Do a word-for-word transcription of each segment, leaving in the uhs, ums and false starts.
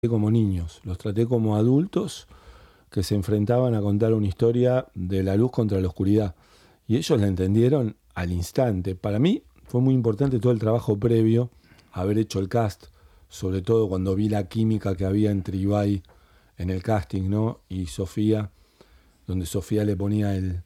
como niños, los traté como adultos que se enfrentaban a contar una historia de la luz contra la oscuridad. Y ellos la entendieron al instante. Para mí fue muy importante todo el trabajo previo, haber hecho el cast, sobre todo cuando vi la química que había entre Ibai en el casting, ¿no? Y Sofía, donde Sofía le ponía el,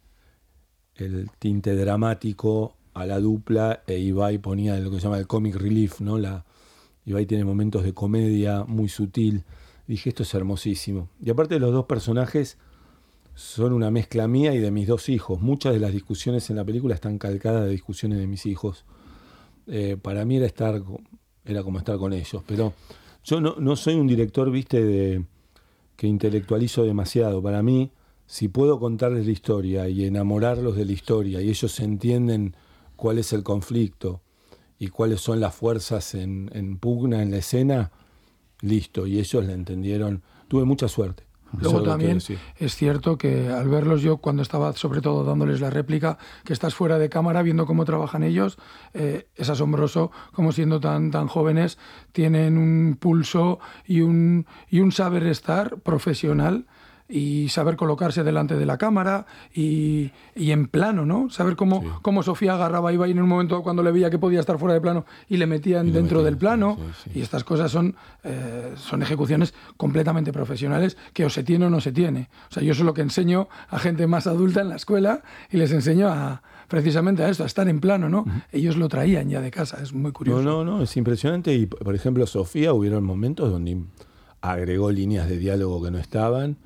el tinte dramático a la dupla e Ibai ponía lo que se llama el comic relief, ¿no? La, Ibai tiene momentos de comedia muy sutil. Dije, esto es hermosísimo. Y aparte los dos personajes son una mezcla mía y de mis dos hijos. Muchas de las discusiones en la película están calcadas de discusiones de mis hijos. Eh, para mí era estar, era como estar con ellos. Pero yo no, no soy un director, viste, de, que intelectualizo demasiado. Para mí, si puedo contarles la historia y enamorarlos de la historia y ellos entienden cuál es el conflicto y cuáles son las fuerzas en, en pugna en la escena, listo, y ellos la entendieron. Tuve mucha suerte. Luego también es cierto que al verlos yo, cuando estaba sobre todo dándoles la réplica, que estás fuera de cámara viendo cómo trabajan ellos, eh, es asombroso cómo siendo tan, tan jóvenes tienen un pulso y un, y un saber estar profesional y saber colocarse delante de la cámara y, y en plano, ¿no? Saber cómo, sí. cómo Sofía agarraba a Ibai en un momento cuando le veía que podía estar fuera de plano y le metían y dentro metían, del plano. Sí, sí. Y estas cosas son, eh, son ejecuciones completamente profesionales que o se tiene o no se tiene. O sea, yo eso es lo que enseño a gente más adulta en la escuela y les enseño a precisamente a esto, a estar en plano, ¿no? Uh-huh. Ellos lo traían ya de casa, es muy curioso. No, no, no, es impresionante. Y, por ejemplo, Sofía, hubieron momentos donde agregó líneas de diálogo que no estaban.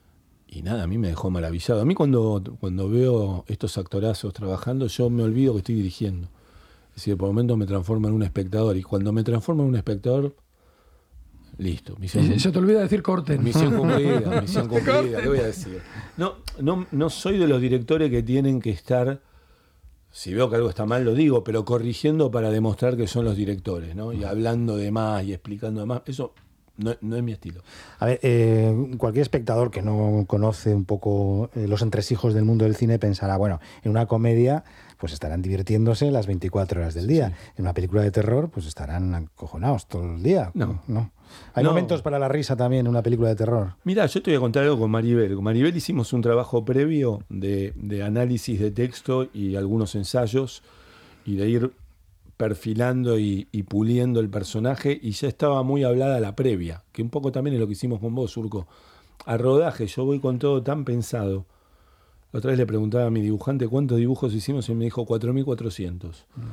Y nada, a mí me dejó maravillado. A mí cuando, cuando veo estos actorazos trabajando, yo me olvido que estoy dirigiendo. Es decir, por momentos me transformo en un espectador. Y cuando me transformo en un espectador, listo. Misión, se te olvida decir corten. Misión cumplida, misión cumplida. ¿Qué voy a decir? No, no, no soy de los directores que tienen que estar, si veo que algo está mal lo digo, pero corrigiendo para demostrar que son los directores, ¿no? Y hablando de más y explicando de más. Eso... No, no es mi estilo. A ver, eh, cualquier espectador que no conoce un poco eh, los entresijos del mundo del cine pensará, bueno, en una comedia pues estarán divirtiéndose las veinticuatro horas del día. Sí. En una película de terror pues estarán acojonados todo el día. No. no. Hay no. momentos para la risa también en una película de terror. Mira, yo te voy a contar algo con Maribel. Con Maribel hicimos un trabajo previo de, de análisis de texto y algunos ensayos y de ir perfilando y, y puliendo el personaje, y ya estaba muy hablada la previa, que un poco también es lo que hicimos con vos, Surco. A rodaje, yo voy con todo tan pensado. La otra vez le preguntaba a mi dibujante cuántos dibujos hicimos y me dijo cuatro mil cuatrocientos. Uh-huh.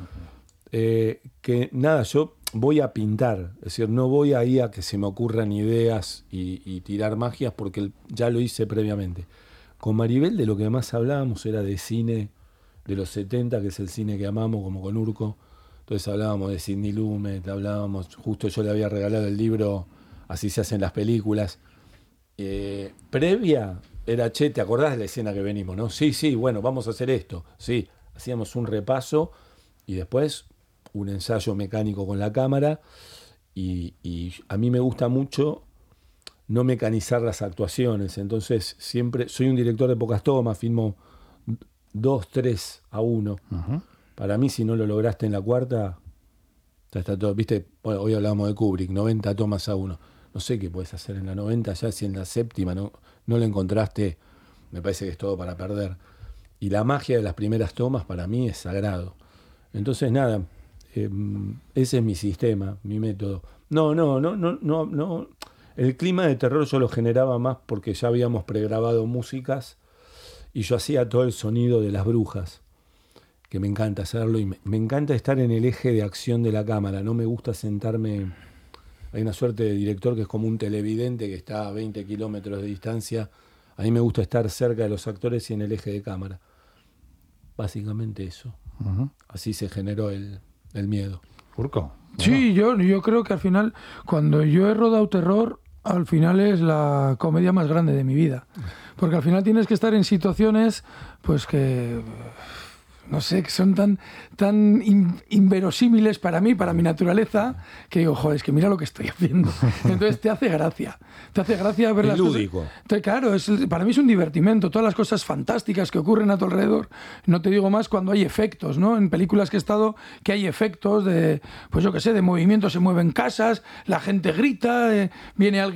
Eh, que nada, yo voy a pintar, es decir, no voy ahí a que se me ocurran ideas y, y tirar magias porque ya lo hice previamente. Con Maribel de lo que más hablábamos era de cine de los setenta, que es el cine que amamos, como con Urco. Entonces hablábamos de Sidney Lumet, hablábamos, justo yo le había regalado el libro Así se hacen las películas. Eh, previa era, che, ¿te acordás de la escena que venimos, no? Sí, sí, bueno, vamos a hacer esto. Sí, hacíamos un repaso y después un ensayo mecánico con la cámara. Y, y a mí me gusta mucho no mecanizar las actuaciones. Entonces siempre, soy un director de pocas tomas, filmo dos, tres a uno. Uh-huh. Para mí, si no lo lograste en la cuarta, ya está todo. Viste, bueno, hoy hablábamos de Kubrick, noventa tomas a uno. No sé qué puedes hacer en la noventa, ya si en la séptima no, no lo encontraste, me parece que es todo para perder. Y la magia de las primeras tomas para mí es sagrado. Entonces, nada, eh, ese es mi sistema, mi método. No, no, no, no, no, no. El clima de terror yo lo generaba más porque ya habíamos pregrabado músicas y yo hacía todo el sonido de las brujas, que me encanta hacerlo y me, me encanta estar en el eje de acción de la cámara. No me gusta sentarme... Hay una suerte de director que es como un televidente que está a veinte kilómetros de distancia. A mí me gusta estar cerca de los actores y en el eje de cámara. Básicamente eso. Uh-huh. Así se generó el, el miedo. Urco. Sí, yo, yo creo que al final, cuando yo he rodado terror, al final es la comedia más grande de mi vida. Porque al final tienes que estar en situaciones pues que... no sé, que son tan, tan in, inverosímiles para mí, para mi naturaleza, que digo, joder, es que mira lo que estoy haciendo. Entonces te hace gracia. Te hace gracia ver es las lúdico. cosas. Entonces, claro, es, para mí es un divertimento. Todas las cosas fantásticas que ocurren a tu alrededor. No te digo más cuando hay efectos, ¿no? En películas que he estado, que hay efectos de, pues yo qué sé, de movimiento, se mueven casas, la gente grita, eh, viene alguien